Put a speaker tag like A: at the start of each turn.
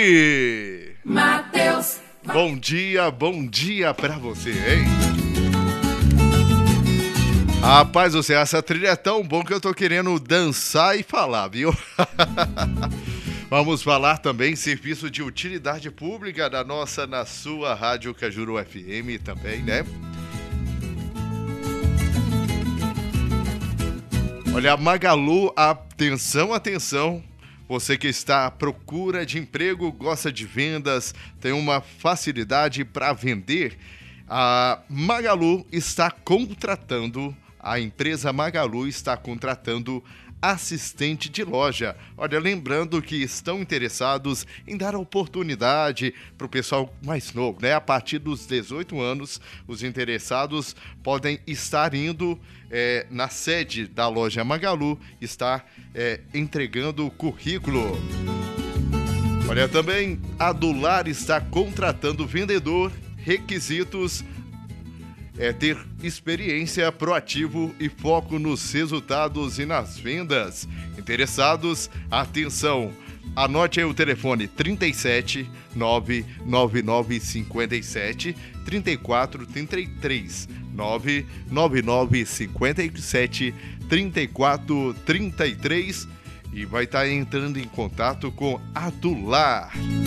A: Oi!
B: Mateus.
A: Bom dia pra você, hein? Rapaz, você, essa trilha é tão bom que eu tô querendo dançar e falar, viu? Vamos falar também serviço de utilidade pública na sua Rádio Cajuru FM também, né? Olha, Magalu, atenção. Você que está à procura de emprego, gosta de vendas, tem uma facilidade para vender, a empresa Magalu está contratando assistente de loja. Olha, lembrando que estão interessados em dar oportunidade para o pessoal mais novo, né? A partir dos 18 anos, os interessados podem estar indo na sede da loja Magalu, está entregando o currículo. Olha, também a Dular está contratando vendedor, requisitos ter experiência, proativo e foco nos resultados e nas vendas. Interessados, atenção, anote aí o telefone 37 99957 3433 99957 3433 e vai estar entrando em contato com a Dular.